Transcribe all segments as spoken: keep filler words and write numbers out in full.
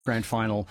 grand final.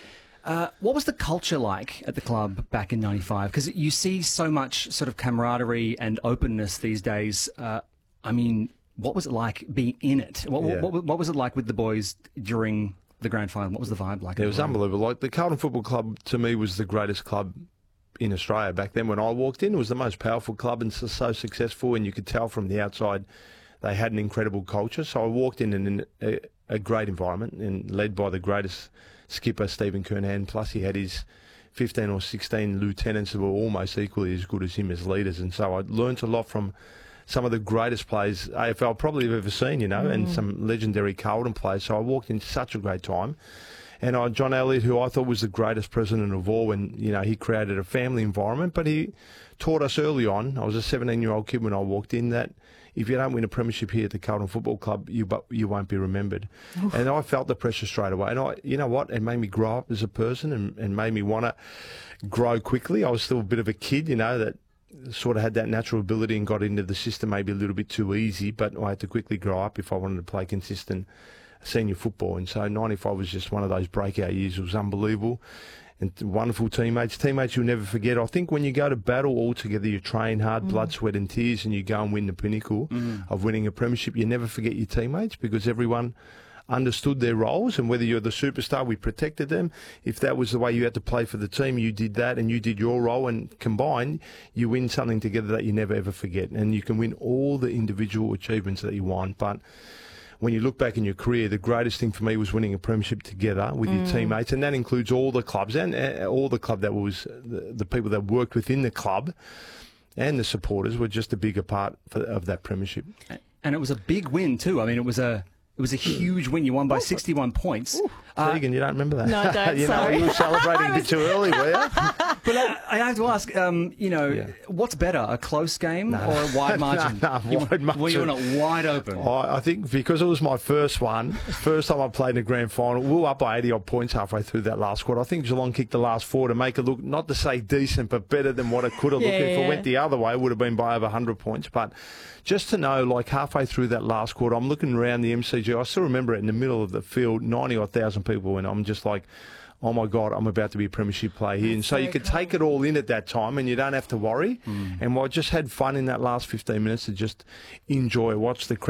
Uh, what was the culture like at the club back in ninety-five? Because you see so much sort of camaraderie and openness these days. Uh, I mean, what was it like being in it? What, Yeah. what, what was it like with the boys during the grand final? What was the vibe like? It was unbelievable. Like the Carlton Football Club, to me, was the greatest club in Australia back then. When I walked in, it was the most powerful club and so, so successful, and you could tell from the outside they had an incredible culture. So I walked in in a, a great environment and led by the greatest skipper, Stephen Kernahan, plus he had his fifteen or sixteen lieutenants who were almost equally as good as him as leaders. And so I learnt a lot from some of the greatest players A F L probably have ever seen, you know, mm. and some legendary Carlton players. So I walked in such a great time. And I, John Elliott, who I thought was the greatest president of all, and, you know, he created a family environment, but he taught us early on, I was a seventeen-year-old kid when I walked in, that if you don't win a premiership here at the Carlton Football Club, you you won't be remembered. Oof. And I felt the pressure straight away. And I, you know what? It made me grow up as a person and, and made me want to grow quickly. I was still a bit of a kid, you know, that sort of had that natural ability and got into the system maybe a little bit too easy, but I had to quickly grow up if I wanted to play consistent senior football. And so ninety-five was just one of those breakout years. It was unbelievable. And wonderful teammates, teammates you'll never forget. I think when you go to battle all together, you train hard, mm. blood, sweat and tears, and you go and win the pinnacle mm. of winning a premiership, you never forget your teammates because everyone understood their roles, and whether you're the superstar, we protected them. If that was the way you had to play for the team, you did that and you did your role, and combined, you win something together that you never ever forget. And you can win all the individual achievements that you want, but when you look back in your career, the greatest thing for me was winning a premiership together with mm. your teammates, and that includes all the clubs and uh, all the club that was the, the people that worked within the club, and the supporters were just a bigger part for, of that premiership. And it was a big win too. I mean, it was a it was a huge win. You won by sixty-one points. Ooh, uh, Tegan, you don't remember that? No, don't. you Sorry. know, you were celebrating a bit too early, were you? But I, I have to ask, um, you know, yeah. what's better, a close game no. or a wide margin? no, no, you, wide margin. Were you on it wide open? I, I think because it was my first one, first time I played in a grand final, we were up by eighty odd points halfway through that last quarter. I think Geelong kicked the last four to make it look, not to say decent, but better than what it could have yeah, looked. If yeah. it went the other way, it would have been by over one hundred points. But just to know, like halfway through that last quarter, I'm looking around the M C G. I still remember it in the middle of the field, ninety odd thousand people, and I'm just like, oh my God, I'm about to be a premiership player here. And so you could take it all in at that time and you don't have to worry. Mm. And I just had fun in that last fifteen minutes to just enjoy, watch the crowd.